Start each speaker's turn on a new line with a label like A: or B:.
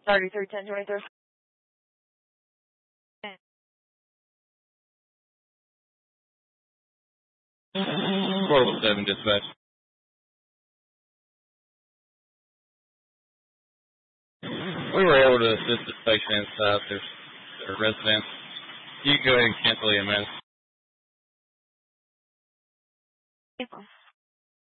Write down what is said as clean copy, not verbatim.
A: 331023.
B: Portable 7 dispatch. We were able to assist the patient inside their residence. You can go ahead and cancel the amendment.